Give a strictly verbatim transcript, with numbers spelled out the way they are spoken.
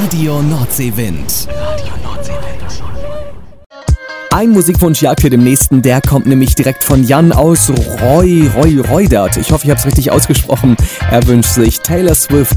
Radio Nordseewind. Radio Nordseewind. Ein Musikwunsch jagt für den nächsten, der kommt nämlich direkt von Jan aus Roy, Roy, Roydert. Ich hoffe, ich habe es richtig ausgesprochen. Er wünscht sich Taylor Swift